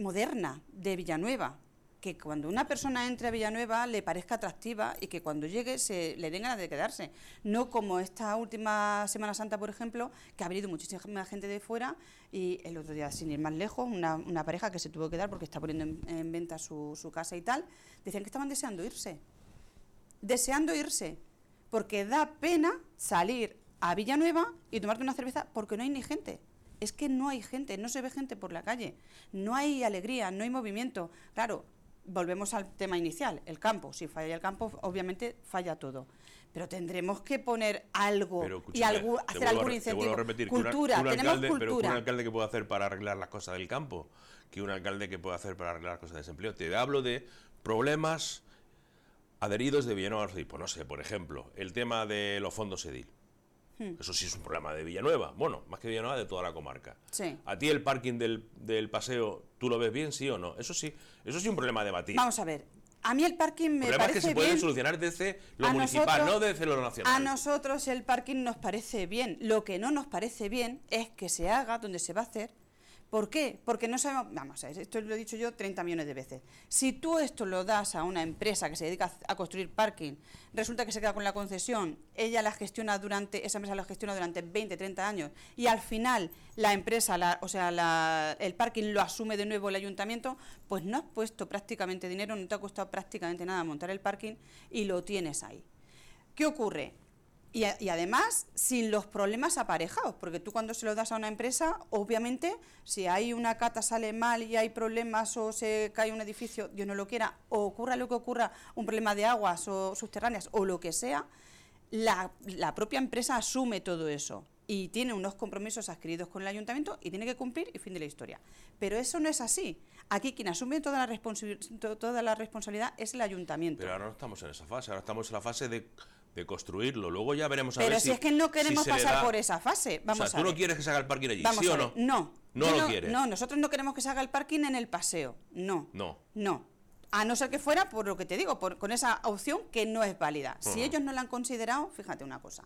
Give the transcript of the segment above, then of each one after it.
moderna de Villanueva, que cuando una persona entre a Villanueva le parezca atractiva y que cuando llegue se le den ganas de quedarse. No como esta última Semana Santa, por ejemplo, que ha venido muchísima gente de fuera y el otro día, sin ir más lejos, una pareja que se tuvo que quedar porque está poniendo en venta su casa y tal, decían que estaban deseando irse, porque da pena salir a Villanueva y tomarte una cerveza porque no hay ni gente. Es que no hay gente, no se ve gente por la calle, no hay alegría, no hay movimiento. Claro, volvemos al tema inicial, el campo. Si falla el campo, obviamente falla todo. Pero tendremos que poner algo y hacer algún incentivo. Cultura, tenemos cultura. Pero ¿un alcalde que puede hacer para arreglar las cosas del campo? ¿Que un alcalde que puede hacer para arreglar las cosas del desempleo? Te hablo de problemas adheridos de Villanueva al Arzobispo. No sé, por ejemplo, el tema de los fondos EDIL. Eso sí es un problema de Villanueva, bueno, más que Villanueva, de toda la comarca. Sí. ¿A ti el parking del paseo, tú lo ves bien, sí o no? Eso sí un problema a debatir. Vamos a ver, a mí el parking me Problemas parece que se pueden solucionar desde lo municipal, no desde lo nacional. A nosotros el parking nos parece bien, lo que no nos parece bien es que se haga donde se va a hacer. ¿Por qué? Porque no sabemos, vamos a ver, esto lo he dicho yo 30 millones de veces. Si tú esto lo das a una empresa que se dedica a construir parking, resulta que se queda con la concesión, esa empresa la gestiona durante 20, 30 años y al final la empresa, el parking lo asume de nuevo el ayuntamiento, pues no has puesto prácticamente dinero, no te ha costado prácticamente nada montar el parking y lo tienes ahí. ¿Qué ocurre? Y además, sin los problemas aparejados, porque tú cuando se lo das a una empresa, obviamente, si hay una cata sale mal y hay problemas o se cae un edificio, Dios no lo quiera, o ocurra lo que ocurra, un problema de aguas o subterráneas o lo que sea, la propia empresa asume todo eso y tiene unos compromisos adquiridos con el ayuntamiento y tiene que cumplir y fin de la historia. Pero eso no es así. Aquí quien asume toda la responsabilidad es el ayuntamiento. Pero ahora no estamos en esa fase, ahora estamos en la fase de construirlo, luego ya veremos a ver si... Pero si es que no queremos pasar por esa fase, vamos a ver. ¿Tú no quieres que se haga el parking allí, vamos sí o no? No. ¿No lo quieres? No, nosotros no queremos que se haga el parking en el paseo, no. A no ser que fuera, por lo que te digo, con esa opción que no es válida. Si ellos no la han considerado, fíjate una cosa.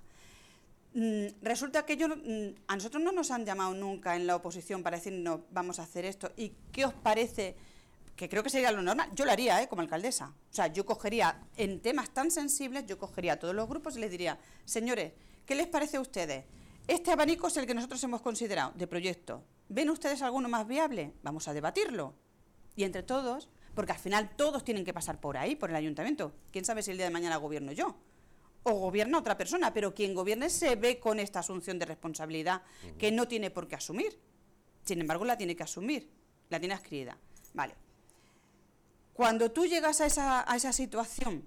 Resulta que a nosotros no nos han llamado nunca en la oposición para decirnos vamos a hacer esto y qué os parece, que creo que sería lo normal. Yo lo haría, como alcaldesa. O sea, yo cogería, en temas tan sensibles, yo cogería a todos los grupos y les diría, señores, ¿qué les parece a ustedes? Este abanico es el que nosotros hemos considerado de proyecto. ¿Ven ustedes alguno más viable? Vamos a debatirlo. Y entre todos, porque al final todos tienen que pasar por ahí, por el ayuntamiento. ¿Quién sabe si el día de mañana gobierno yo? O gobierna otra persona, pero quien gobierne se ve con esta asunción de responsabilidad que no tiene por qué asumir. Sin embargo, la tiene que asumir, la tiene adquirida. Vale. Cuando tú llegas a esa situación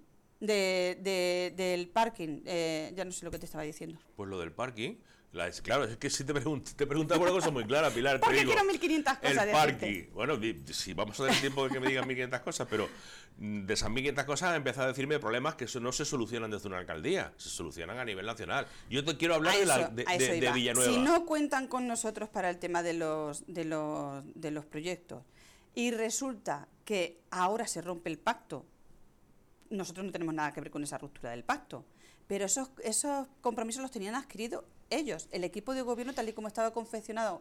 del parking, ya no sé lo que te estaba diciendo. Pues lo del parking, claro, es que si te preguntaba una cosa muy clara, Pilar, te digo. Quiero 1500 cosas el parking, bueno, si vamos a dar tiempo de que me digan 1500 cosas, pero de esas 1500 cosas empezado a decirme problemas que no se solucionan desde una alcaldía, se solucionan a nivel nacional. Yo te quiero hablar de Villanueva. Si no cuentan con nosotros para el tema de los proyectos y resulta que ahora se rompe el pacto, nosotros no tenemos nada que ver con esa ruptura del pacto, pero esos compromisos los tenían adquiridos ellos, el equipo de gobierno tal y como estaba confeccionado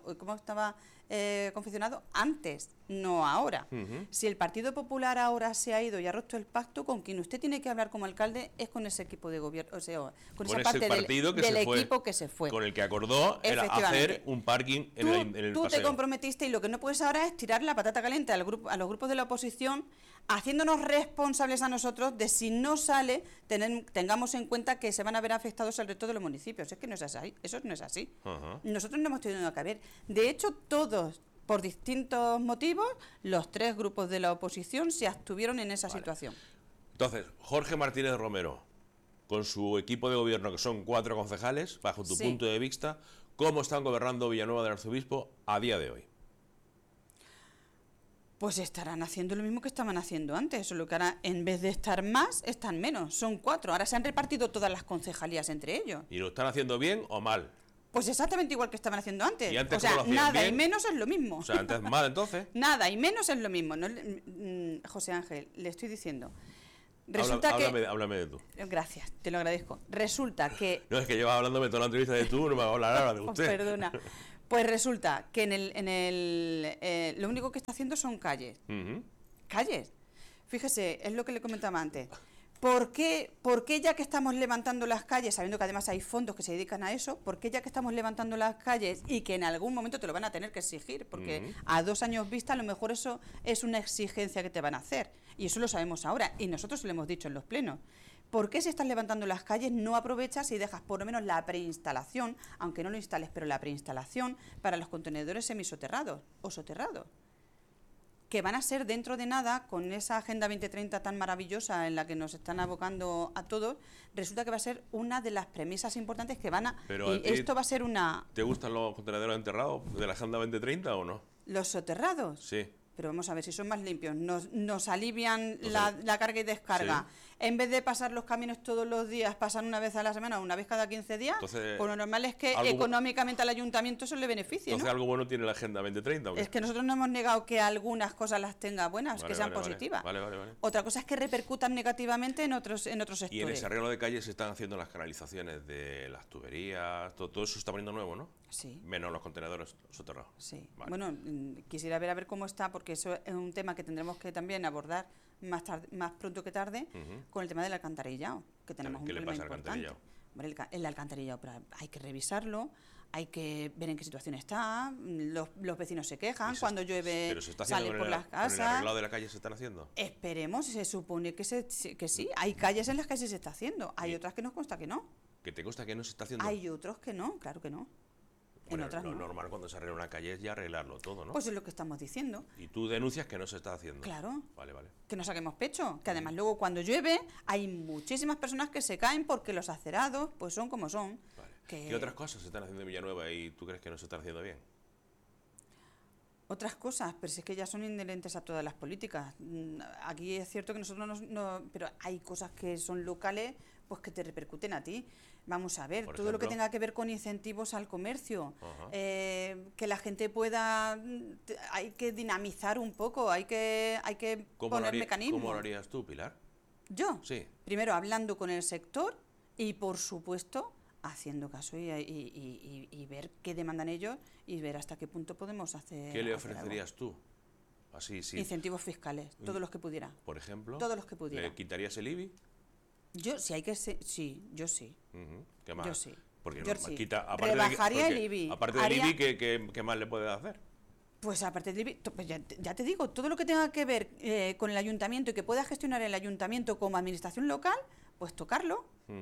antes, no ahora. Si el Partido Popular ahora se ha ido y ha roto el pacto, con quien usted tiene que hablar como alcalde es con ese equipo de gobierno, o sea, con esa parte del equipo que se fue. Con el que acordó hacer un parking en el Tú paseo. te comprometiste y lo que no puedes ahora es tirar la patata caliente a los grupos de la oposición, haciéndonos responsables a nosotros de si no sale, tengamos en cuenta que se van a ver afectados el resto de los municipios. Es que no es así. Eso no es así. Nosotros no hemos tenido que ver. De hecho, todos, por distintos motivos, los 3 grupos de la oposición se abstuvieron en esa situación. Entonces, Jorge Martínez Romero, con su equipo de gobierno, que son 4 concejales, bajo tu punto de vista, ¿cómo están gobernando Villanueva del Arzobispo a día de hoy? Pues estarán haciendo lo mismo que estaban haciendo antes, solo que ahora en vez de estar más, están menos, son 4, ahora se han repartido todas las concejalías entre ellos. ¿Y lo están haciendo bien o mal? Pues exactamente igual que estaban haciendo antes. ¿Y antes o sea, nada bien? Y menos es lo mismo. O sea, antes mal entonces. Nada y menos es lo mismo. No, José Ángel, le estoy diciendo. Háblame de tú. Gracias, te lo agradezco. Resulta que... No, es que llevas hablándome toda la entrevista de tú, no me vas a hablar ahora de usted. Perdona. Pues resulta que lo único que está haciendo son calles. Calles. Fíjese, es lo que le comentaba antes. ¿Por qué ya que estamos levantando las calles, sabiendo que además hay fondos que se dedican a eso, por qué ya que estamos levantando las calles y que en algún momento te lo van a tener que exigir? Porque a 2 años vista a lo mejor eso es una exigencia que te van a hacer. Y eso lo sabemos ahora y nosotros lo hemos dicho en los plenos. ¿Por qué si estás levantando las calles no aprovechas y dejas por lo menos la preinstalación, aunque no lo instales, pero la preinstalación para los contenedores semisoterrados o soterrados? Que van a ser dentro de nada, con esa Agenda 2030 tan maravillosa en la que nos están abocando a todos, resulta que va a ser una de las premisas importantes que van a... Pero y esto va a ser una... ¿Te gustan los contenedores enterrados de la Agenda 2030 o no? ¿Los soterrados? Sí. Pero vamos a ver, si son más limpios, nos alivian la carga y descarga. Sí. En vez de pasar los camiones todos los días, pasan una vez a la semana o una vez cada 15 días, Entonces, pues lo normal es que económicamente al ayuntamiento eso le beneficie, Entonces ¿no? algo bueno tiene la Agenda 2030, ¿o qué? Es que nosotros no hemos negado que algunas cosas las tenga buenas, que sean positivas. Vale. Otra cosa es que repercutan negativamente en otros sectores. Y en ese arreglo de calles se están haciendo las canalizaciones de las tuberías, todo eso se está poniendo nuevo, ¿no? Sí. Menos los contenedores soterrados. Sí. Vale. Bueno, quisiera ver a ver cómo está, porque eso es un tema que tendremos que también abordar más pronto que tarde, con el tema del alcantarillado, que tenemos un ¿Qué le problema pasa al importante. alcantarillado? Hombre, el alcantarillado, pero hay que revisarlo, hay que ver en qué situación está, los vecinos se quejan, cuando llueve ¿Pero se está haciendo sale por las con el casas. arreglado de la calle se están haciendo? Esperemos, se supone que sí, hay calles en las que sí se está haciendo, hay otras que nos consta que no. ¿Que te consta que no se está haciendo? Hay otros que no, claro que no. Bueno, en otras lo no. normal cuando se arregla una calle es ya arreglarlo todo, ¿no? Pues es lo que estamos diciendo. Y tú denuncias que no se está haciendo. Claro. Vale. Que no saquemos pecho. Que además luego cuando llueve hay muchísimas personas que se caen porque los acerados pues son como son. Vale. ¿Qué otras cosas se están haciendo en Villanueva y tú crees que no se están haciendo bien? Otras cosas, pero si es que ya son inherentes a todas las políticas. Aquí es cierto que nosotros pero hay cosas que son locales pues que te repercuten a ti. Vamos a ver, todo lo que tenga que ver con incentivos al comercio, que la gente pueda, hay que dinamizar un poco, hay que poner mecanismos. ¿Cómo lo harías tú, Pilar? ¿Yo? Sí. Primero hablando con el sector y, por supuesto, haciendo caso y ver qué demandan ellos y ver hasta qué punto podemos hacer. ¿Qué le ofrecerías tú? Así, sí. Incentivos fiscales, todos los que pudiera. Por ejemplo. Todos los que pudiera. ¿Le quitarías el IBI? Yo, si hay que ser, sí, yo sí. ¿Qué más? Yo sí. Porque yo no, sí. quita, Rebajaría el IBI. Aparte del IBI, ¿qué más le puedes hacer? Pues aparte del IBI, pues ya te digo, todo lo que tenga que ver con el ayuntamiento y que pueda gestionar el ayuntamiento como administración local, pues tocarlo.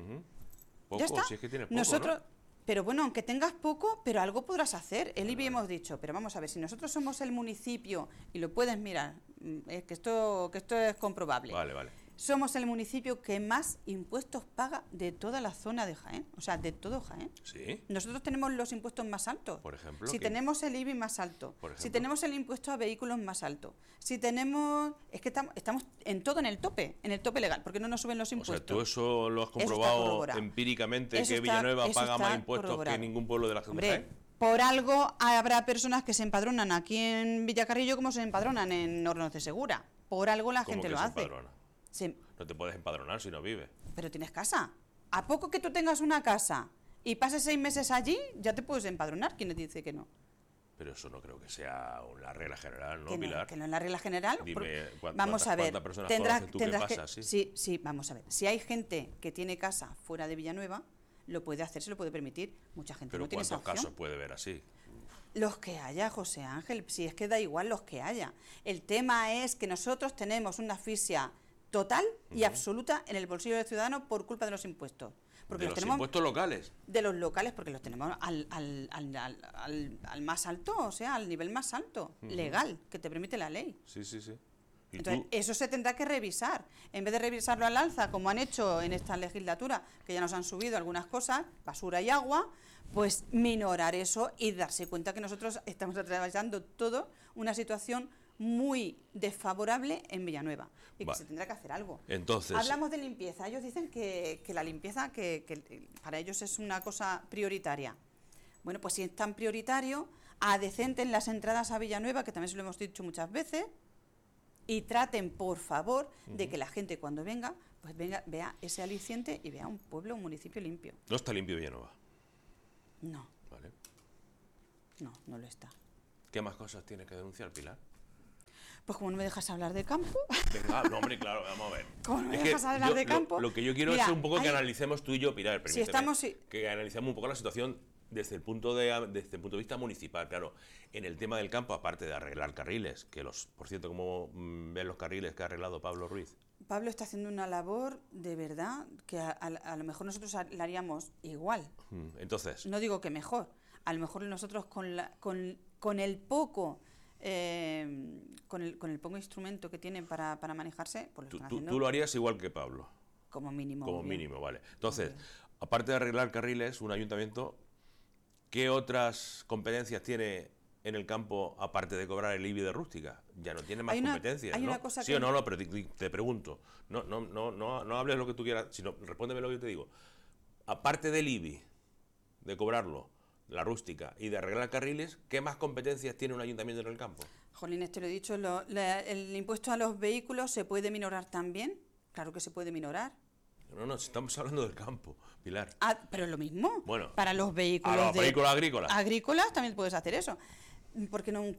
Poco, ya está. Si es que tienes poco, nosotros, ¿no? Pero bueno, aunque tengas poco, pero algo podrás hacer. El IBI hemos dicho, pero vamos a ver, si nosotros somos el municipio, y lo puedes mirar, que esto es comprobable. Vale. Somos el municipio que más impuestos paga de toda la zona de Jaén, o sea, de todo Jaén. ¿Sí? Nosotros tenemos los impuestos más altos. Por ejemplo. Si tenemos el IBI más alto, Por ejemplo. si tenemos el impuesto a vehículos más alto, si tenemos... Es que estamos en el tope legal, porque no nos suben los impuestos. O sea, tú eso lo has Eso está comprobado corroborado. empíricamente, Eso que Villanueva eso paga más está impuestos corroborado. que ningún pueblo de la Junta de Hombre, Jaén. por algo habrá personas que se empadronan aquí en Villacarrillo como se empadronan en Hornos de Segura. Por algo la ¿Cómo gente que lo se hace. empadrona? No te puedes empadronar si no vives. Pero tienes casa. ¿A poco que tú tengas una casa y pases 6 meses allí, ya te puedes empadronar? ¿Quién te dice que no? Pero eso no creo que sea una regla general, ¿no, Que Pilar? que no es la regla general. Dime, Vamos a ver. ¿cuántas personas conoces tú que pasa así? Sí, vamos a ver. Si hay gente que tiene casa fuera de Villanueva, lo puede hacer, se lo puede permitir. Mucha gente Pero no tiene esa ¿cuántos opción. casos puede ver así? Los que haya, José Ángel, si es que da igual los que haya. El tema es que nosotros tenemos una asfixia total y absoluta en el bolsillo del ciudadano por culpa de los impuestos. Porque ¿De los tenemos impuestos locales? de los locales, porque los tenemos al más alto, o sea, al nivel más alto, legal, que te permite la ley. Sí. ¿Y Entonces, tú? eso se tendrá que revisar. En vez de revisarlo al alza, como han hecho en esta legislatura, que ya nos han subido algunas cosas, basura y agua, pues minorar eso y darse cuenta que nosotros estamos atravesando todo una situación muy desfavorable en Villanueva y que se tendrá que hacer algo. Entonces, hablamos de limpieza. Ellos dicen que la limpieza que para ellos es una cosa prioritaria. Bueno, pues si es tan prioritario, adecenten las entradas a Villanueva, que también se lo hemos dicho muchas veces, y traten, por favor, de que la gente cuando venga, pues vea ese aliciente y vea un pueblo, un municipio limpio. no está limpio Villanueva. No. Vale. no lo está. ¿Qué más cosas tienes que denunciar, Pilar? Pues como no me dejas hablar de campo, Venga, no, hombre, claro, vamos a ver. como no me Es que dejas hablar de campo... Lo que yo quiero Mira, es un poco que hay- analicemos tú y yo, Pilar, Si permíteme, que analicemos un poco la situación desde el punto de vista municipal. Claro, en el tema del campo, aparte de arreglar carriles, que por cierto, ¿cómo ven los carriles que ha arreglado Pablo Ruiz? Pablo está haciendo una labor de verdad que a lo mejor nosotros la haríamos igual. Entonces, No digo que mejor. A lo mejor nosotros con el poco con el poco instrumento que tienen para manejarse, pues lo están haciendo tú lo harías igual que Pablo. como mínimo. Como bien. mínimo, vale. Entonces, aparte de arreglar carriles, un ayuntamiento, ¿qué otras competencias tiene en el campo aparte de cobrar el IBI de rústica? Ya no tiene más competencias, hay ¿no? una cosa ¿Sí que o no? No, pero te pregunto. No hables lo que tú quieras, sino respóndeme lo que yo te digo. Aparte del IBI, de cobrarlo, la rústica y de arreglar carriles, ¿qué más competencias tiene un ayuntamiento en el campo? Jolines, te lo he dicho, el impuesto a los vehículos se puede minorar también. Claro que se puede minorar. No, estamos hablando del campo, Pilar. Ah, pero es lo mismo. Bueno, para los vehículos, a los vehículos agrícolas. Agrícolas también puedes hacer eso. ¿Por qué no un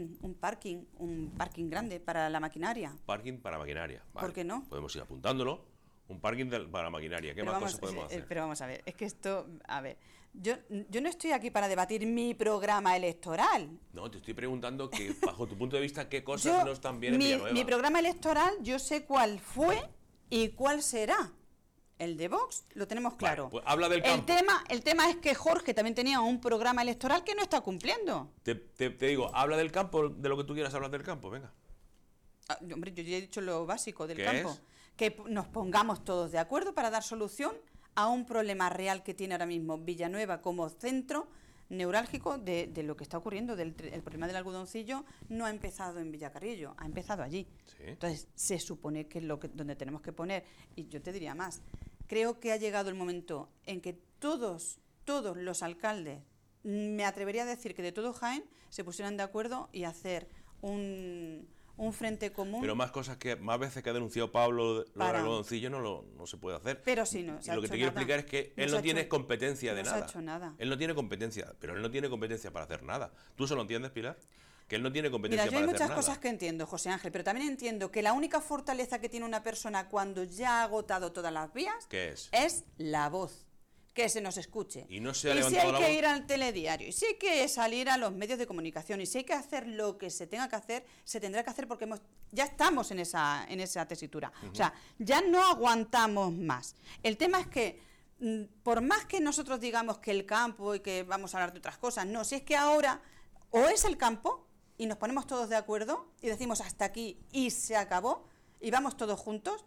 parking grande para la maquinaria? Parking para maquinaria. Vale. ¿Por qué no? Podemos ir apuntándolo. Un parking para maquinaria. ¿Qué más cosas podemos hacer? Pero vamos a ver, es que esto, a ver, yo no estoy aquí para debatir mi programa electoral. No, te estoy preguntando que, bajo tu punto de vista, ¿qué cosas no están bien en Villanueva? Mi programa electoral, yo sé cuál fue y cuál será. El de Vox lo tenemos claro. Vale, pues habla del campo. El tema es que Jorge también tenía un programa electoral que no está cumpliendo. Te digo, habla del campo, de lo que tú quieras hablar del campo, venga. Hombre, yo ya he dicho lo básico del ¿Qué campo. es? Que nos pongamos todos de acuerdo para dar solución a un problema real que tiene ahora mismo Villanueva como centro neurálgico de lo que está ocurriendo. El problema del algodoncillo no ha empezado en Villacarrillo, ha empezado allí. Sí. Entonces, se supone que es donde tenemos que poner. Y yo te diría más, creo que ha llegado el momento en que todos los alcaldes, me atrevería a decir que de todo Jaén, se pusieran de acuerdo y hacer un frente común. Pero más veces que ha denunciado Pablo lo del Para- algodoncillo no se puede hacer. Pero sí, no se Y ha lo que hecho te quiero nada. explicar es que No él se no ha tiene hecho- competencia de no se nada. ha hecho nada. Él no tiene competencia, pero él no tiene competencia para hacer nada. ¿Tú eso lo entiendes, Pilar? Que él no tiene competencia Mira, yo hay para hacer muchas nada. cosas que entiendo, José Ángel, pero también entiendo que la única fortaleza que tiene una persona cuando ya ha agotado todas las vías ¿Qué es? la voz. Que se nos escuche. Y no se ha si levantado hay la que voz. ir al telediario, y si hay que salir a los medios de comunicación, y si hay que hacer lo que se tenga que hacer, se tendrá que hacer porque ya estamos en esa tesitura. O sea, ya no aguantamos más. El tema es que, por más que nosotros digamos que el campo y que vamos a hablar de otras cosas, no, si es que ahora o es el campo y nos ponemos todos de acuerdo y decimos hasta aquí y se acabó y vamos todos juntos,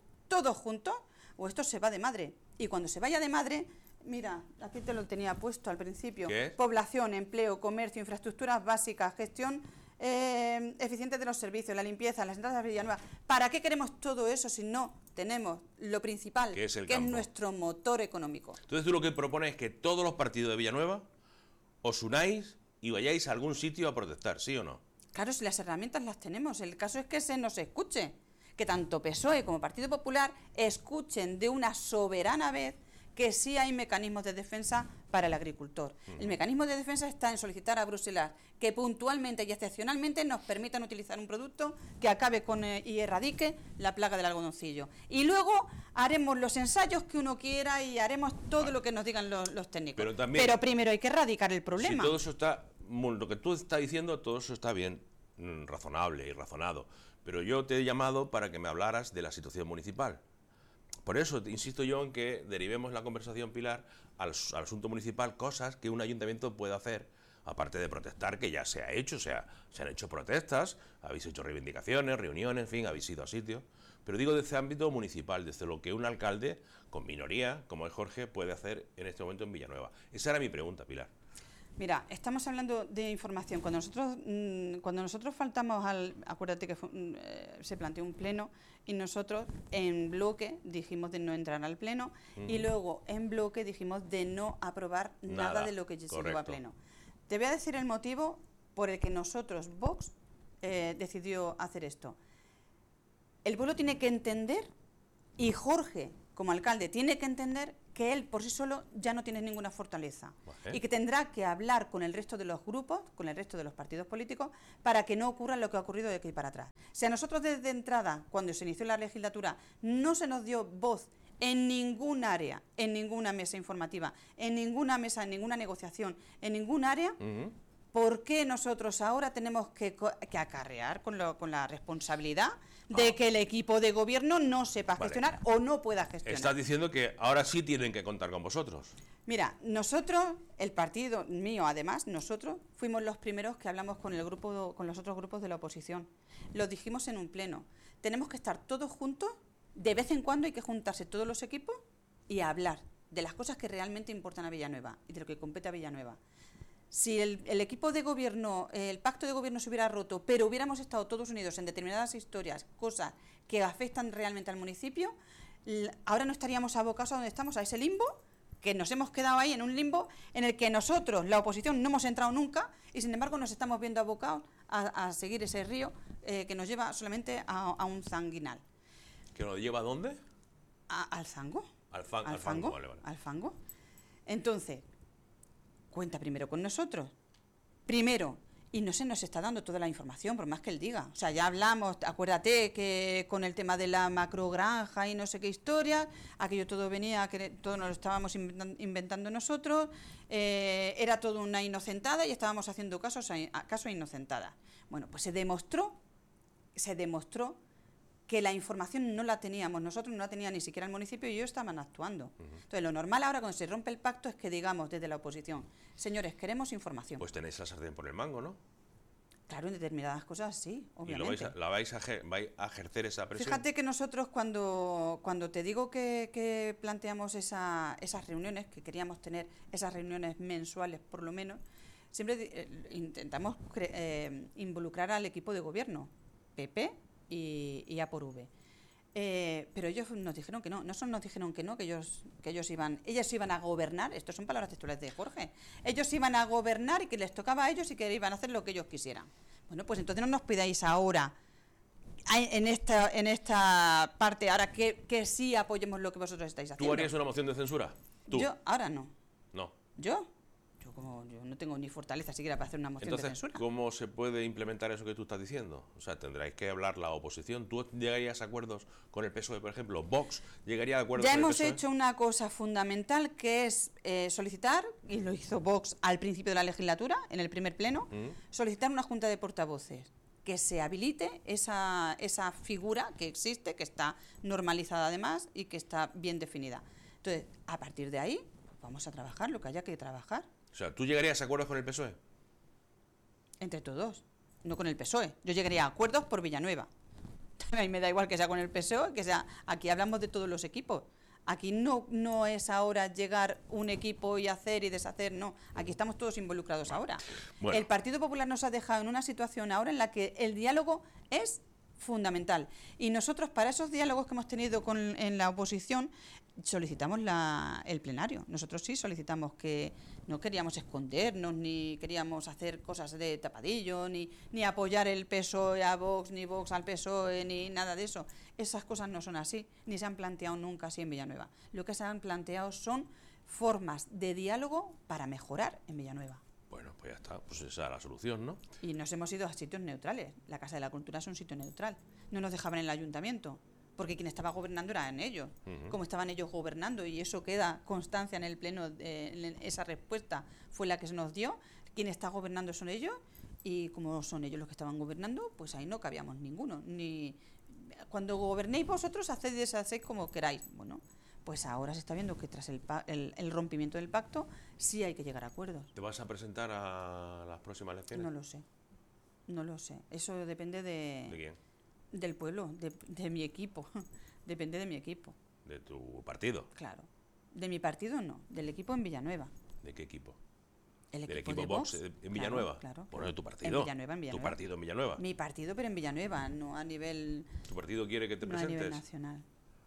o esto se va de madre. Y cuando se vaya de madre... Mira, aquí te lo tenía puesto al principio. ¿Qué es? Población, empleo, comercio, infraestructuras básicas, gestión eficiente de los servicios, la limpieza, las entradas de Villanueva. ¿Para qué queremos todo eso si no tenemos lo principal, Que es el que es campo. nuestro motor económico? Entonces tú lo que propones es que todos los partidos de Villanueva os unáis y vayáis a algún sitio a protestar, ¿sí o no? Claro, si las herramientas las tenemos, el caso es que se nos escuche, que tanto PSOE como Partido Popular escuchen de una soberana vez que sí hay mecanismos de defensa para el agricultor. El mecanismo de defensa está en solicitar a Bruselas que puntualmente y excepcionalmente nos permitan utilizar un producto que acabe con y erradique la plaga del algodoncillo. Y luego haremos los ensayos que uno quiera y haremos todo lo que nos digan los técnicos. Pero primero hay que erradicar el problema. Si todo eso está, lo que tú estás diciendo, todo eso está bien, razonable y razonado. Pero yo te he llamado para que me hablaras de la situación municipal. Por eso insisto yo en que derivemos la conversación, Pilar, al asunto municipal, cosas que un ayuntamiento puede hacer, aparte de protestar, que ya se ha hecho, se han hecho protestas, habéis hecho reivindicaciones, reuniones, en fin, habéis ido a sitios. Pero digo desde el ámbito municipal, desde lo que un alcalde con minoría, como es Jorge, puede hacer en este momento en Villanueva. Esa era mi pregunta, Pilar. Mira, estamos hablando de información. Cuando nosotros faltamos acuérdate que se planteó un pleno y nosotros en bloque dijimos de no entrar al pleno y luego en bloque dijimos de no aprobar nada de lo que se llevó a pleno. Te voy a decir el motivo por el que nosotros, Vox, decidió hacer esto. El pueblo tiene que entender y Jorge, como alcalde, tiene que entender que él por sí solo ya no tiene ninguna fortaleza Vale. y que tendrá que hablar con el resto de los grupos, con el resto de los partidos políticos, para que no ocurra lo que ha ocurrido de aquí para atrás. Si a nosotros desde entrada, cuando se inició la legislatura, no se nos dio voz en ningún área, en ninguna mesa informativa, en ninguna mesa, en ninguna negociación, en ningún área, ¿por qué nosotros ahora tenemos que acarrear con la responsabilidad de que el equipo de gobierno no sepa gestionar o no pueda gestionar? Estás diciendo que ahora sí tienen que contar con vosotros. Mira, nosotros, el partido mío además, nosotros fuimos los primeros que hablamos con el grupo, con los otros grupos de la oposición. Lo dijimos en un pleno. Tenemos que estar todos juntos, de vez en cuando hay que juntarse todos los equipos y hablar de las cosas que realmente importan a Villanueva y de lo que compete a Villanueva. Si el equipo de gobierno, el pacto de gobierno se hubiera roto, pero hubiéramos estado todos unidos en determinadas historias, cosas que afectan realmente al municipio, ahora no estaríamos abocados a donde estamos, a ese limbo, que nos hemos quedado ahí en un limbo en el que nosotros, la oposición, no hemos entrado nunca y sin embargo nos estamos viendo abocados a seguir ese río que nos lleva solamente a un zanguinal. ¿Que nos lleva a dónde? Al fango. Al fango, vale, vale. Al fango. Entonces, cuenta primero con nosotros. Primero, y no se nos está dando toda la información, por más que él diga. O sea, ya hablamos, acuérdate que con el tema de la macrogranja y no sé qué historia, aquello todo venía, que todo nos lo estábamos inventando nosotros, era todo una inocentada y estábamos haciendo caso a inocentada. Bueno, pues se demostró que la información no la teníamos nosotros, no la tenía ni siquiera el municipio y ellos estaban actuando. Entonces, lo normal ahora cuando se rompe el pacto es que digamos desde la oposición, señores, queremos información. Pues tenéis la sartén por el mango, ¿no? Claro, en determinadas cosas sí, obviamente. ¿Y vais a ejercer esa presión? Fíjate que nosotros cuando te digo que planteamos esas reuniones, que queríamos tener esas reuniones mensuales por lo menos, siempre intentamos involucrar al equipo de gobierno, PP y A por V. Pero ellos nos dijeron que no solo nos dijeron que no, que ellos iban a gobernar, estas son palabras textuales de Jorge, ellos iban a gobernar y que les tocaba a ellos y que iban a hacer lo que ellos quisieran. Bueno, pues entonces no nos pidáis ahora, en esta parte, ahora que sí apoyemos lo que vosotros estáis haciendo. ¿Tú harías una moción de censura? ¿Tú? Yo, ahora no. No. Yo no tengo ni fortaleza siquiera para hacer una moción de censura. Entonces, ¿cómo se puede implementar eso que tú estás diciendo? O sea, tendráis que hablar la oposición. ¿Tú llegarías a acuerdos con el PSOE, por ejemplo? ¿Vox llegaría a acuerdos con el PSOE? Ya hemos hecho una cosa fundamental que es solicitar, y lo hizo Vox al principio de la legislatura, en el primer pleno, solicitar una junta de portavoces que se habilite esa figura que existe, que está normalizada además y que está bien definida. Entonces, a partir de ahí, pues vamos a trabajar lo que haya que trabajar. O sea, ¿tú llegarías a acuerdos con el PSOE? Entre todos, no con el PSOE. Yo llegaría a acuerdos por Villanueva. A mí me da igual que sea con el PSOE, que sea... Aquí hablamos de todos los equipos. Aquí no es ahora llegar un equipo y hacer y deshacer, no. Aquí estamos todos involucrados ahora. Bueno. El Partido Popular nos ha dejado en una situación ahora en la que el diálogo es fundamental. Y nosotros, para esos diálogos que hemos tenido en la oposición, solicitamos el plenario. Nosotros sí solicitamos que no queríamos escondernos, ni queríamos hacer cosas de tapadillo, ni apoyar el PSOE a Vox, ni Vox al PSOE, ni nada de eso. Esas cosas no son así, ni se han planteado nunca así en Villanueva. Lo que se han planteado son formas de diálogo para mejorar en Villanueva. Bueno, pues ya está, pues esa es la solución, ¿no? Y nos hemos ido a sitios neutrales. La Casa de la Cultura es un sitio neutral. No nos dejaban en el ayuntamiento, porque quien estaba gobernando eran ellos, como estaban ellos gobernando, y eso queda constancia en el pleno, esa respuesta fue la que se nos dio. Quien está gobernando son ellos, y como son ellos los que estaban gobernando, pues ahí no cabíamos ninguno. Ni cuando gobernéis vosotros, haced y deshaced como queráis. Bueno, pues ahora se está viendo que tras el rompimiento del pacto sí hay que llegar a acuerdos. ¿Te vas a presentar a las próximas elecciones? No lo sé. Eso depende ¿De quién? del pueblo, de mi equipo. Depende de mi equipo. ¿De tu partido? Claro. De mi partido no, del equipo en Villanueva. ¿De qué equipo? El ¿Del equipo equipo de Vox Vox en Villanueva? Claro. Bueno, de tu partido. En Villanueva. ¿Tu partido en Villanueva? Mi partido, pero en Villanueva, no a nivel... ¿Tu partido quiere que te no a nivel presentes? nacional.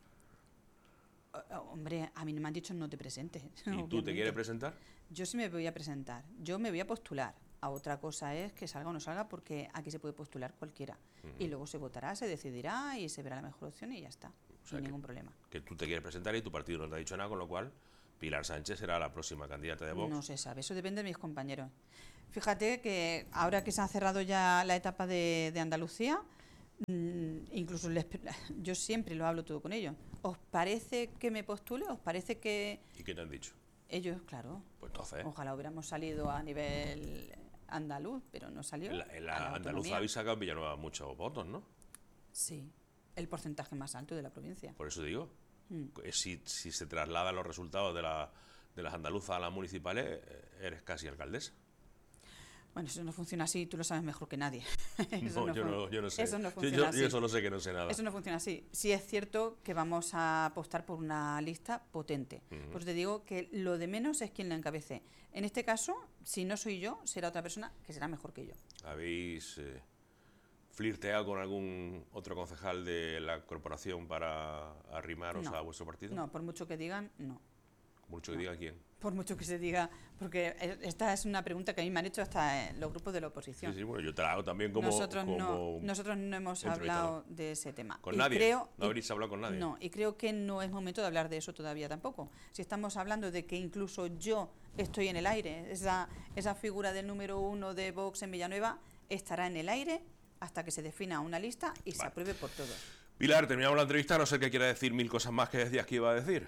Hombre, a mí no me han dicho no te presentes. ¿Y tú te obviamente. quieres presentar? Yo sí me voy a presentar. Yo me voy a postular. A otra cosa es que salga o no salga, porque aquí se puede postular cualquiera. Y luego se votará, se decidirá y se verá la mejor opción y ya está. O sea, sin ningún problema. Que tú te quieres presentar y tu partido no te ha dicho nada, con lo cual Pilar Sánchez será la próxima candidata de Vox. No se sabe, eso depende de mis compañeros. Fíjate que ahora que se ha cerrado ya la etapa de Andalucía, incluso yo siempre lo hablo todo con ellos. ¿Os parece que me postule? ¿Os parece que...? ¿Y qué te han dicho? Ellos, claro. Pues entonces... Ojalá hubiéramos salido a nivel andaluz, pero no salió. En la andaluza habéis sacado en Villanueva muchos votos, ¿no? Sí, el porcentaje más alto de la provincia. Por eso digo, si se trasladan los resultados de las andaluzas a las municipales, eres casi alcaldesa. Bueno, eso no funciona así, tú lo sabes mejor que nadie. Yo no sé. Eso no funciona así. Yo solo sé que no sé nada. Eso no funciona así. Sí es cierto que vamos a apostar por una lista potente. Pues te digo que lo de menos es quien la encabece. En este caso, si no soy yo, será otra persona que será mejor que yo. ¿Habéis flirteado con algún otro concejal de la corporación para arrimaros a vuestro partido? No, por mucho que digan, no. ¿Mucho que digan quién? Por mucho que se diga, porque esta es una pregunta que a mí me han hecho hasta en los grupos de la oposición. Sí, bueno, yo te la hago también como... Nosotros no hemos hablado de ese tema. ¿Con nadie? ¿No habréis hablado con nadie? No, y creo que no es momento de hablar de eso todavía tampoco. Si estamos hablando de que incluso yo estoy en el aire, esa figura del número 1 de Vox en Villanueva estará en el aire hasta que se defina una lista y se apruebe por todos. Pilar, terminamos la entrevista, a no ser que quiera decir 1000 cosas más que decías que iba a decir.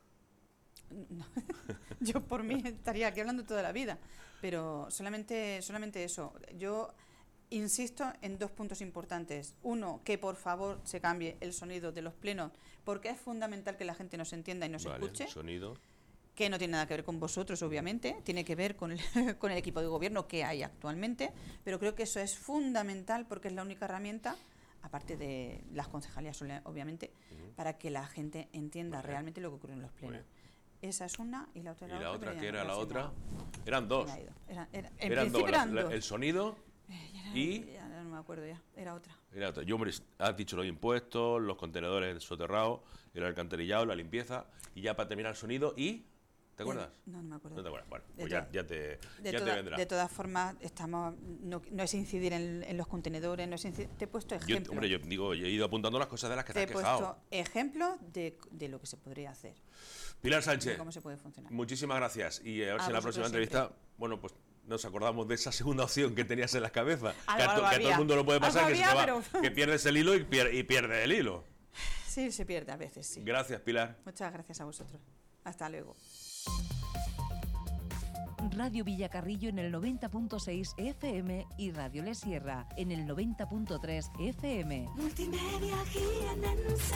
No. Yo por mí estaría aquí hablando toda la vida, pero solamente eso. Yo insisto en 2 puntos importantes. Uno, que por favor se cambie el sonido de los plenos, porque es fundamental que la gente nos entienda y nos escuche. El sonido. Que no tiene nada que ver con vosotros, obviamente, tiene que ver con el equipo de gobierno que hay actualmente, pero creo que eso es fundamental porque es la única herramienta, aparte de las concejalías, obviamente, para que la gente entienda realmente lo que ocurre en los plenos. Esa es una y la otra era ¿Y la otra qué era la otra? No. Eran 2. Eran dos. El sonido ya no me acuerdo ya, era otra. Era otra. Yo, hombre, has dicho los impuestos, los contenedores soterrados, el alcantarillado, la limpieza, y ya para terminar el sonido y... ¿Te acuerdas? No me acuerdo. No te acuerdas. Bueno, pues ya te vendrá. De todas formas, no es incidir en los contenedores, te he puesto ejemplos. Yo he ido apuntando las cosas de las que te has quejado. Te he puesto ejemplos de lo que se podría hacer. Pilar Sánchez, cómo se puede funcionar. Muchísimas gracias. Y a ver si en la próxima entrevista, bueno, pues nos acordamos de esa segunda opción que tenías en la cabeza. Que a todo el mundo lo puede pasar, que pierdes el hilo y pierdes el hilo. Sí, se pierde a veces, sí. Gracias, Pilar. Muchas gracias a vosotros. Hasta luego. Radio Villacarrillo en el 90.6 FM y Radio Le Sierra en el 90.3 FM. Multimedia Jienense.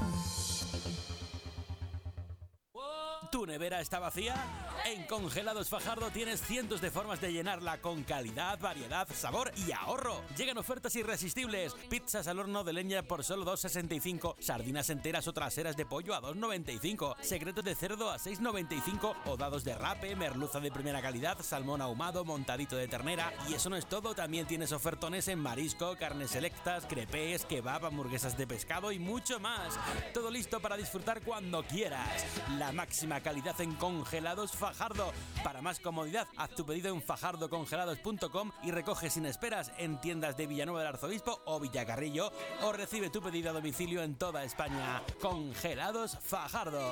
¿Tu nevera está vacía? En Congelados Fajardo tienes cientos de formas de llenarla con calidad, variedad, sabor y ahorro. Llegan ofertas irresistibles. Pizzas al horno de leña por solo 2,65. Sardinas enteras o traseras de pollo a 2,95. Secretos de cerdo a 6,95. O dados de rape, merluza de primera calidad, salmón ahumado, montadito de ternera. Y eso no es todo, también tienes ofertones en marisco, carnes selectas, crepes, kebab, hamburguesas de pescado y mucho más. Todo listo para disfrutar cuando quieras. La máxima calidad en Congelados Fajardo. Para más comodidad, haz tu pedido en fajardocongelados.com y recoge sin esperas en tiendas de Villanueva del Arzobispo o Villacarrillo, o recibe tu pedido a domicilio en toda España. Congelados Fajardo.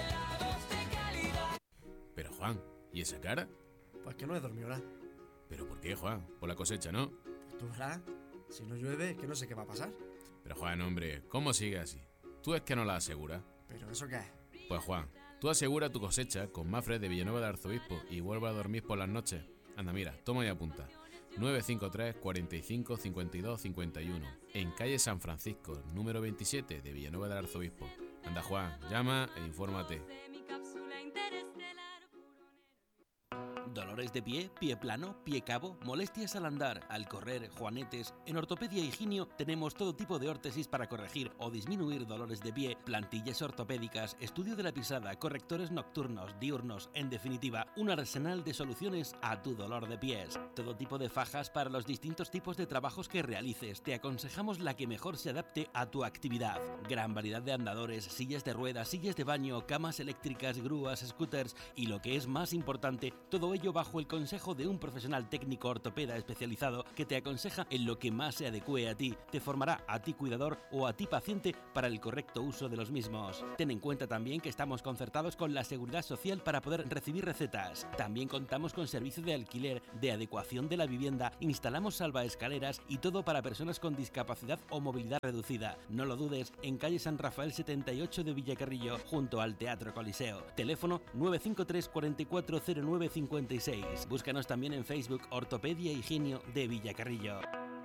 Pero Juan, ¿y esa cara? Pues que no he dormido nada. ¿Pero por qué, Juan? Por la cosecha, ¿no? Pues tú verás, si no llueve, que no sé qué va a pasar. Pero Juan, hombre, ¿cómo sigue así? Tú es que no la aseguras. ¿Pero eso qué es? Pues Juan, tú asegura tu cosecha con Mafre de Villanueva del Arzobispo y vuelve a dormir por las noches. Anda, mira, toma y apunta. 953 45 52 51 en calle San Francisco, número 27 de Villanueva del Arzobispo. Anda, Juan, llama e infórmate. Dolores de pie, pie plano, pie cabo, molestias al andar, al correr, juanetes. En Ortopedia Higinio tenemos todo tipo de órtesis para corregir o disminuir dolores de pie, plantillas ortopédicas, estudio de la pisada, correctores nocturnos, diurnos, en definitiva, un arsenal de soluciones a tu dolor de pies. Todo tipo de fajas para los distintos tipos de trabajos que realices. Te aconsejamos la que mejor se adapte a tu actividad. Gran variedad de andadores, sillas de ruedas, sillas de baño, camas eléctricas, grúas, scooters y lo que es más importante, todo ello ello bajo el consejo de un profesional técnico ortopeda especializado que te aconseja en lo que más se adecue a ti. Te formará a ti cuidador o a ti paciente para el correcto uso de los mismos. Ten en cuenta también que estamos concertados con la Seguridad Social para poder recibir recetas. También contamos con servicio de alquiler, de adecuación de la vivienda, instalamos salvaescaleras y todo para personas con discapacidad o movilidad reducida. No lo dudes, en calle San Rafael 78 de Villacarrillo, junto al Teatro Coliseo. Teléfono 953 440956. Búscanos también en Facebook Ortopedia Higienio de Villacarrillo.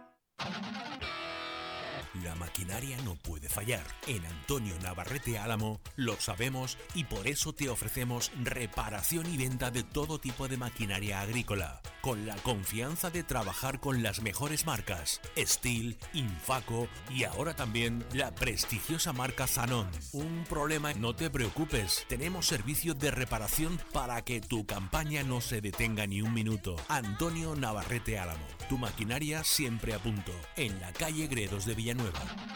La maquinaria no puede fallar. En Antonio Navarrete Álamo lo sabemos y por eso te ofrecemos reparación y venta de todo tipo de maquinaria agrícola. Con la confianza de trabajar con las mejores marcas, Steel, Infaco y ahora también la prestigiosa marca Zanon. Un problema, no te preocupes. Tenemos servicio de reparación para que tu campaña no se detenga ni un minuto. Antonio Navarrete Álamo. Tu maquinaria siempre a punto. En la calle Gredos de Villanueva.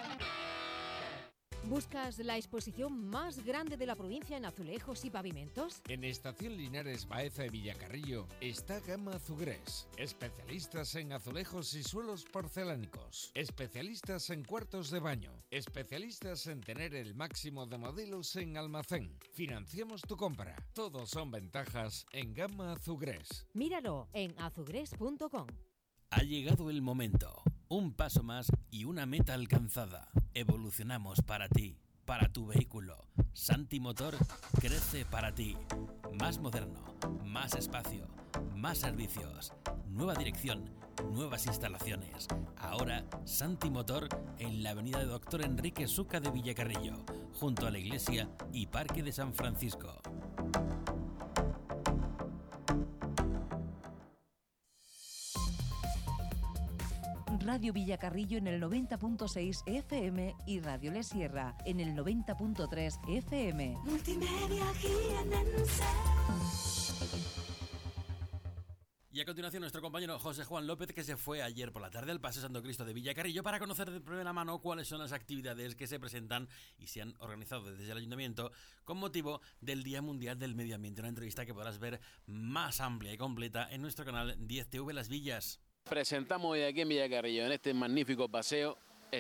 ¿Buscas la exposición más grande de la provincia en azulejos y pavimentos? En Estación Linares Baeza de Villacarrillo está Gama Azugrés. Especialistas en azulejos y suelos porcelánicos. Especialistas en cuartos de baño. Especialistas en tener el máximo de modelos en almacén. Financiamos tu compra. Todos son ventajas en Gama Azugrés. Míralo en azugrés.com. Ha llegado el momento. Un paso más y una meta alcanzada. Evolucionamos para ti, para tu vehículo. Santi Motor crece para ti. Más moderno, más espacio, más servicios, nueva dirección, nuevas instalaciones. Ahora Santi Motor en la avenida de Doctor Enrique Suca de Villacarrillo, junto a la iglesia y Parque de San Francisco. Radio Villacarrillo en el 90.6 FM y Radio Le Sierra en el 90.3 FM. Multimedia jienense. Y a continuación nuestro compañero José Juan López, que se fue ayer por la tarde al Paseo Santo Cristo de Villacarrillo para conocer de primera mano cuáles son las actividades que se presentan y se han organizado desde el Ayuntamiento con motivo del Día Mundial del Medio Ambiente. Una entrevista que podrás ver más amplia y completa en nuestro canal 10TV Las Villas. Presentamos hoy aquí en Villacarrillo, en este magnífico paseo,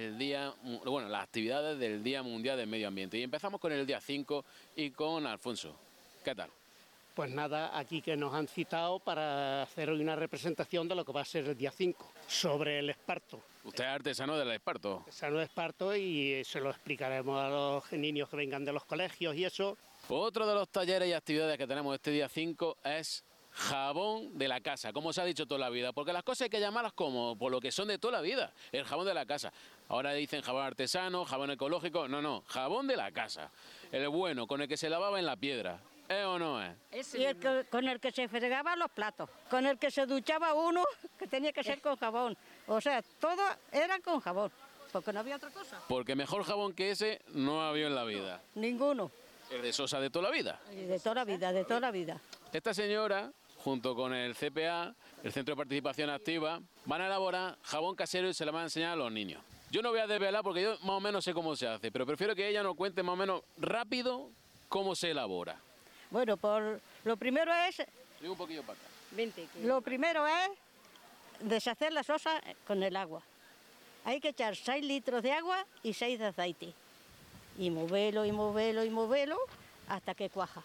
las actividades del Día Mundial del Medio Ambiente. Y empezamos con el día 5 y con Alfonso. ¿Qué tal? Pues nada, aquí que nos han citado para hacer hoy una representación de lo que va a ser el día 5, sobre el esparto. Usted es artesano del esparto. Artesano de esparto y se lo explicaremos a los niños que vengan de los colegios y eso. Otro de los talleres y actividades que tenemos este día 5 es jabón de la casa, como se ha dicho toda la vida, porque las cosas hay que llamarlas como por lo que son de toda la vida, el jabón de la casa. Ahora dicen jabón artesano, jabón ecológico, no, jabón de la casa, el bueno, con el que se lavaba en la piedra. ¿Es o no es? Y con el que se fregaba los platos, con el que se duchaba uno, que tenía que ser con jabón. O sea, todo era con jabón, porque no había otra cosa. Porque mejor jabón que ese no había en la vida. Ninguno. El de Sosa de toda la vida. De toda la vida, de toda la vida. Esta señora, junto con el CPA, el Centro de Participación Activa, van a elaborar jabón casero y se lo van a enseñar a los niños. Yo no voy a desvelar porque yo más o menos sé cómo se hace, pero prefiero que ella nos cuente más o menos rápido cómo se elabora. Bueno, lo primero es... Un poquillo para acá. Lo primero es deshacer la sosa con el agua. Hay que echar 6 litros de agua y 6 de aceite. Y moverlo, y moverlo, y moverlo hasta que cuaja.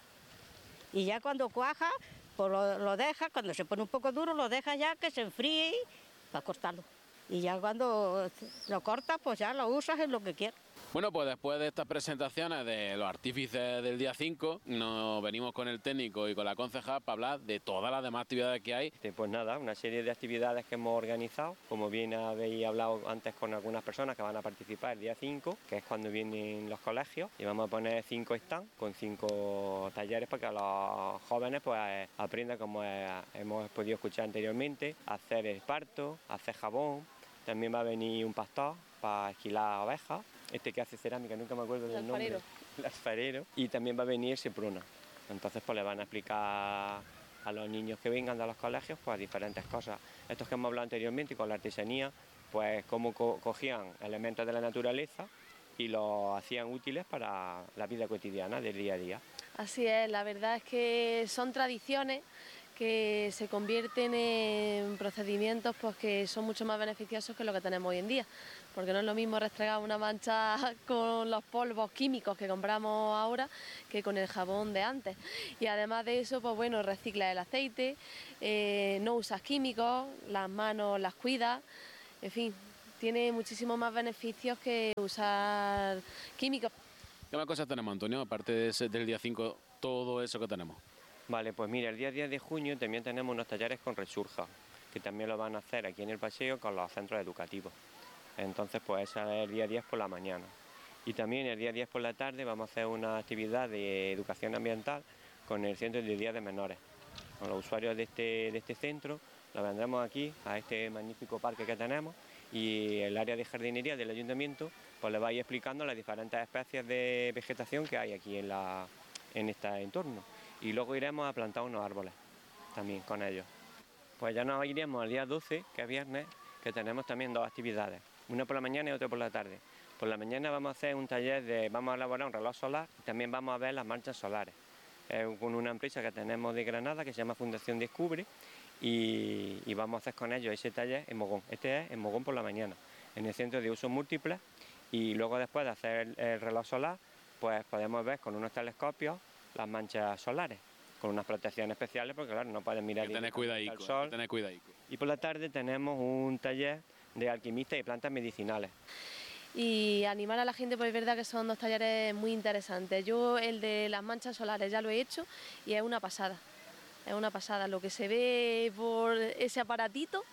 Y ya cuando cuaja, pues lo deja, cuando se pone un poco duro, lo deja ya que se enfríe para cortarlo. Y ya cuando lo cortas, pues ya lo usas en lo que quieras. Bueno, pues después de estas presentaciones de los artífices del día 5, nos venimos con el técnico y con la concejal para hablar de todas las demás actividades que hay. Pues nada, una serie de actividades que hemos organizado, como bien habéis hablado antes con algunas personas que van a participar el día 5, que es cuando vienen los colegios, y vamos a poner 5 stands con 5 talleres para que los jóvenes pues aprendan, como hemos podido escuchar anteriormente, a hacer esparto, a hacer jabón. También va a venir un pastor para esquilar ovejas. Que hace cerámica, nunca me acuerdo del nombre. El alfarero. Y también va a venir Seprona. Entonces pues le van a explicar a los niños que vengan de los colegios pues diferentes cosas. Estos que hemos hablado anteriormente con la artesanía, pues cómo cogían elementos de la naturaleza y los hacían útiles para la vida cotidiana del día a día. Así es, la verdad es que son tradiciones que se convierten en procedimientos pues que son mucho más beneficiosos que lo que tenemos hoy en día, porque no es lo mismo restregar una mancha con los polvos químicos que compramos ahora que con el jabón de antes. Y además de eso, pues bueno, reciclas el aceite, no usas químicos, las manos las cuidas, en fin, tiene muchísimos más beneficios que usar químicos. ¿Qué más cosas tenemos, Antonio, aparte del día 5, todo eso que tenemos? Vale, pues mira, el día 10 de junio también tenemos unos talleres con Resurja, que también lo van a hacer aquí en el paseo con los centros educativos. Entonces, pues ese es el día 10 por la mañana. Y también el día 10 por la tarde vamos a hacer una actividad de educación ambiental con el Centro de Día de Menores. Con los usuarios de este centro, lo vendremos aquí, a este magnífico parque que tenemos, y el área de jardinería del ayuntamiento, pues les vais explicando las diferentes especies de vegetación que hay aquí en este entorno. Y luego iremos a plantar unos árboles también con ellos. Pues ya nos iremos al día 12, que es viernes, que tenemos también dos actividades, una por la mañana y otra por la tarde. Por la mañana vamos a hacer un taller vamos a elaborar un reloj solar y también vamos a ver las manchas solares. Con una empresa que tenemos de Granada que se llama Fundación Descubre y vamos a hacer con ellos ese taller en Mogón. Este es en Mogón por la mañana, en el centro de usos múltiples, y luego después de hacer el reloj solar, pues podemos ver con unos telescopios las manchas solares, con unas protecciones especiales, porque claro, no pueden mirar Tened al sol. Tened cuidadico. Y por la tarde tenemos un taller de alquimistas y plantas medicinales. Y animar a la gente, pues es verdad que son dos talleres muy interesantes. Yo el de las manchas solares ya lo he hecho y es una pasada. Es una pasada, lo que se ve por ese aparatito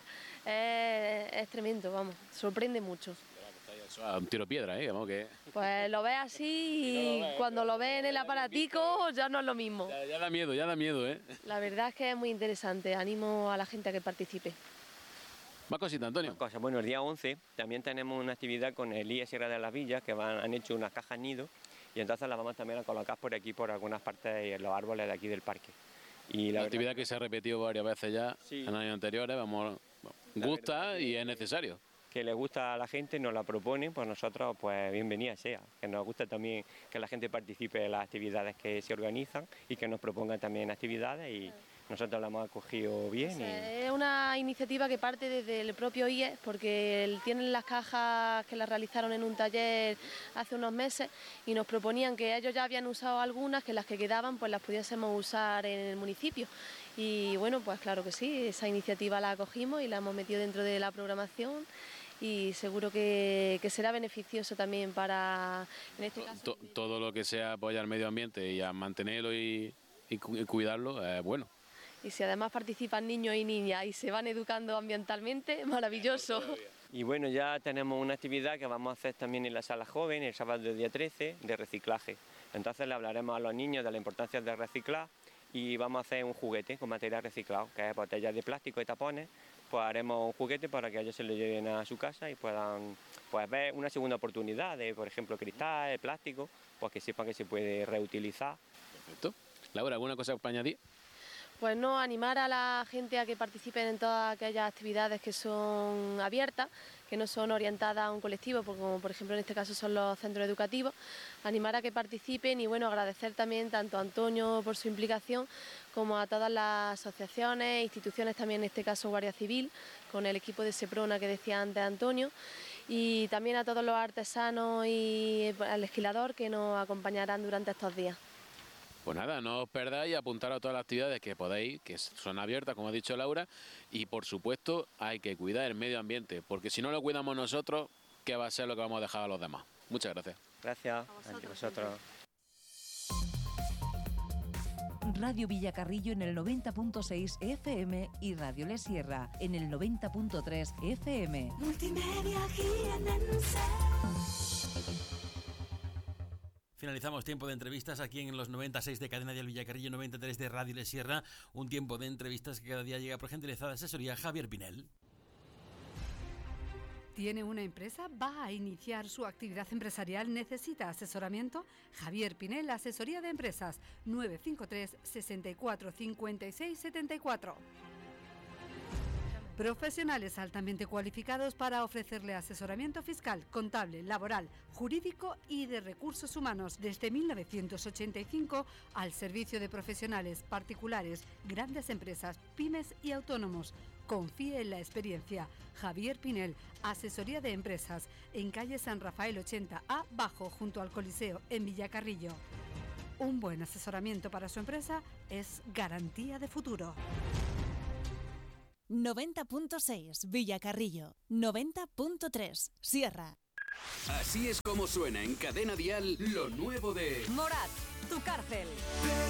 es tremendo, vamos, sorprende mucho. Un tiro piedra, vamos que... Pues lo ves así y cuando lo ves en el aparatico ya no es lo mismo. Ya da miedo, La verdad es que es muy interesante, animo a la gente a que participe. Más cositas, Antonio. Más cosas. Bueno, el día 11 también tenemos una actividad con el IE Sierra de las Villas, que han hecho unas cajas nido, y entonces las vamos también a colocar por aquí, por algunas partes y en los árboles de aquí del parque. Y la actividad que se ha repetido varias veces ya en años anteriores, gusta y es necesario. Que le gusta a la gente, nos la proponen, pues nosotros, pues bienvenida sea. Que nos gusta también que la gente participe en las actividades que se organizan y que nos propongan también actividades, y nosotros la hemos acogido bien. Es una iniciativa que parte desde el propio IE, porque tienen las cajas que las realizaron en un taller hace unos meses y nos proponían que ellos ya habían usado algunas, que las que quedaban pues las pudiésemos usar en el municipio. Y bueno, pues claro que sí, esa iniciativa la acogimos y la hemos metido dentro de la programación. Y seguro que será beneficioso también para, en este caso... Todo lo que sea apoyar al medio ambiente y a mantenerlo y cuidarlo es bueno. Y si además participan niños y niñas y se van educando ambientalmente, maravilloso. Y bueno, ya tenemos una actividad que vamos a hacer también en la sala joven, el sábado del día 13, de reciclaje. Entonces le hablaremos a los niños de la importancia de reciclar y vamos a hacer un juguete con material reciclado, que es botellas de plástico y tapones. Pues haremos un juguete para que ellos se lo lleven a su casa y puedan pues ver una segunda oportunidad de, por ejemplo, cristal, plástico, pues que sepan que se puede reutilizar. Perfecto. Laura, ¿alguna cosa para añadir? Pues no, animar a la gente a que participen en todas aquellas actividades que son abiertas, que no son orientadas a un colectivo, como por ejemplo en este caso son los centros educativos, animar a que participen y bueno, agradecer también tanto a Antonio por su implicación como a todas las asociaciones, instituciones, también en este caso Guardia Civil, con el equipo de Seprona que decía antes Antonio, y también a todos los artesanos y al esquilador que nos acompañarán durante estos días. Pues nada, no os perdáis, apuntar a todas las actividades que podáis, que son abiertas, como ha dicho Laura, y por supuesto hay que cuidar el medio ambiente, porque si no lo cuidamos nosotros, ¿qué va a ser lo que vamos a dejar a los demás? Muchas gracias. Gracias a vosotros. Radio Villacarrillo en el 90.6 FM y Radio Le Sierra en el 90.3 FM. Multimedia jiennense. Finalizamos tiempo de entrevistas aquí en los 96 de Cadena Dial Villacarrillo, 93 de Radio Le Sierra. Un tiempo de entrevistas que cada día llega por Gentilizada Asesoría Javier Pinel. ¿Tiene una empresa? ¿Va a iniciar su actividad empresarial? ¿Necesita asesoramiento? Javier Pinel, Asesoría de Empresas, 953 64 56 74. Profesionales altamente cualificados para ofrecerle asesoramiento fiscal, contable, laboral, jurídico y de recursos humanos desde 1985 al servicio de profesionales, particulares, grandes empresas, pymes y autónomos. Confíe en la experiencia. Javier Pinel, asesoría de empresas, en calle San Rafael 80A bajo, junto al Coliseo, en Villacarrillo. Un buen asesoramiento para su empresa es garantía de futuro. 90.6 Villacarrillo, 90.3 Sierra. Así es como suena en Cadena Dial lo nuevo de Morat, tu cárcel.